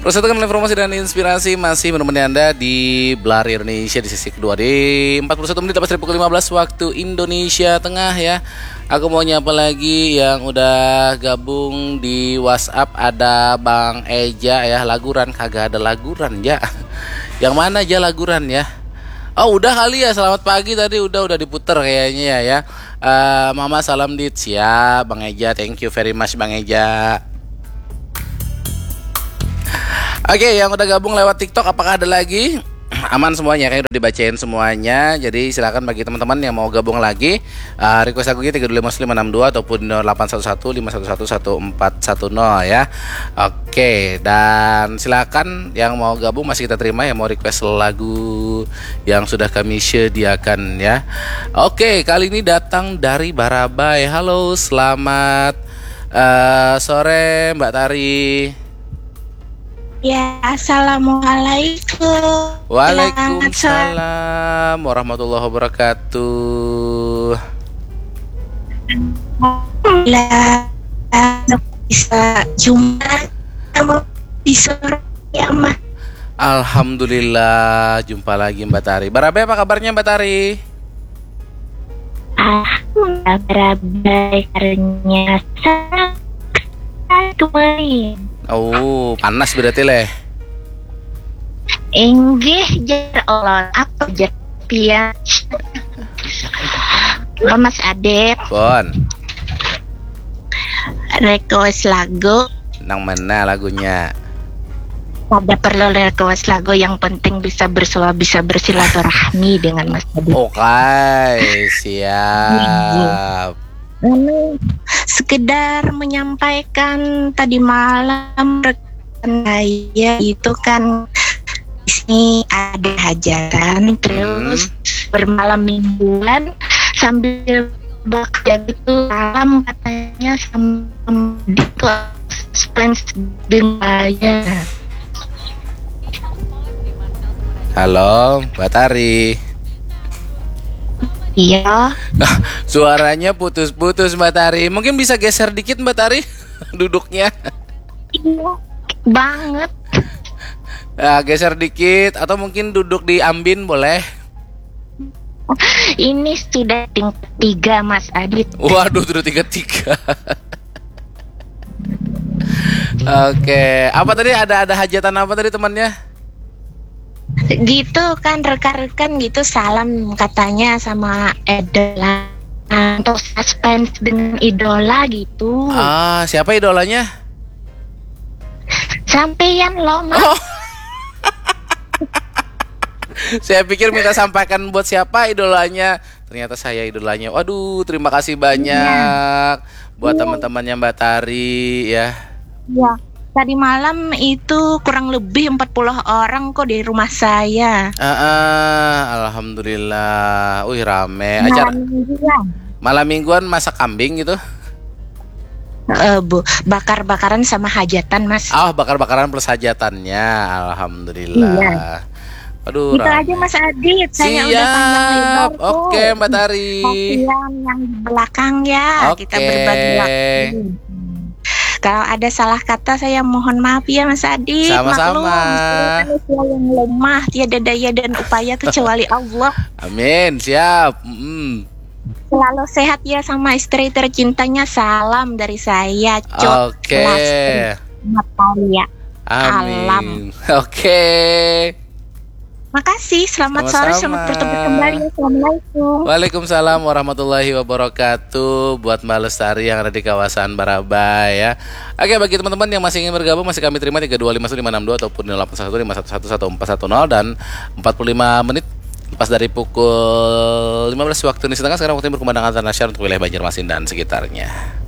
Persatukan informasi dan inspirasi masih menemani Anda di Belar Indonesia di sesi kedua di 41 menit lepas dari pukul 15 waktu Indonesia Tengah ya. Aku mau nyapa lagi yang udah gabung di WhatsApp. Ada Bang Eja ya, Laguran. Kagak ada Laguran ya. Yang mana aja Laguran ya? Oh udah kali ya, selamat pagi tadi udah diputer kayaknya ya. Mama salam dit, siap Bang Eja, thank you very much Bang Eja. Oke, yang udah gabung lewat TikTok apakah ada lagi? Aman semuanya, kayaknya udah dibacain semuanya. Jadi silakan bagi teman-teman yang mau gabung lagi, request lagunya 3251562 ataupun 081151111410 ya. Oke, dan silakan yang mau gabung masih kita terima, yang mau request lagu yang sudah kami sediakan ya. Oke, kali ini datang dari Barabai. Halo, selamat sore Mbak Tari. Ya, assalamualaikum. Waalaikumsalam warahmatullahi wabarakatuh. Alhamdulillah bisa jumpa di sore ya, Ma. Alhamdulillah jumpa lagi Mbak Tari. Barabai apa kabarnya Mbak Tari? Alhamdulillah Barabai karunia kemarin. Oh, panas berarti leh. Enggih jar Allah apa jar pia. Mas Adep. Bon. Request lagu. Nang mana lagunya? Ada perlu request lagu, yang penting bisa bersilaturahmi dengan Mas Adep. Oke, siap. Sekedar menyampaikan tadi malam rekan saya itu kan di sini ada hajatan, terus bermalam mingguan sambil bekerja gitu, salam katanya sama di fans saya. Halo Mbak Tari. Iya. Suaranya putus-putus Mbak Tari. Mungkin bisa geser dikit Mbak Tari duduknya. Iya banget. Nah, geser dikit atau mungkin duduk di ambin boleh. Ini sudah tingkat 3 Mas Adit. Waduh, sudah tingkat 3. Oke, apa tadi ada hajatan apa tadi temannya? Gitu kan, rekan-rekan gitu salam katanya sama idola, untuk suspense dengan idola gitu. Siapa idolanya? Sampeyan loh Mas. Oh. Saya pikir minta sampaikan buat siapa idolanya. Ternyata saya idolanya. Waduh, terima kasih banyak buat teman-temannya Mbak Tari ya. Ya. Tadi malam itu kurang lebih 40 orang kok di rumah saya. Alhamdulillah. Wih, rame. Acara malam mingguan masak kambing gitu. Bu, bakar-bakaran sama hajatan Mas. Oh, bakar-bakaran plus hajatannya. Alhamdulillah. Iya. Aduh, itu aja Mas Adit. Saya udah panjang lebar. Oke Mbak Tari. Kasihan yang di belakang ya. Kita berbagi waktu. Kalau ada salah kata saya mohon maaf ya Mas Adit. Sama-sama. Manusia yang lemah, tiada daya dan upaya kecuali Allah. Amin, siap. Selalu sehat ya sama istri tercintanya. Salam dari saya, Oke. Natalia. Amin. Oke. Makasih, selamat sore, selamat bertemu kembali. Assalamualaikum. Waalaikumsalam warahmatullahi wabarakatuh. Buat Mbak Lestari yang ada di kawasan Barabai ya. Oke, bagi teman-teman yang masih ingin bergabung, masih kami terima 3251562 ataupun 0815111410 dan 45 menit lepas dari pukul 15 waktu Indonesia Tengah. Sekarang waktunya berkumandang internasional untuk wilayah Banjarmasin dan sekitarnya.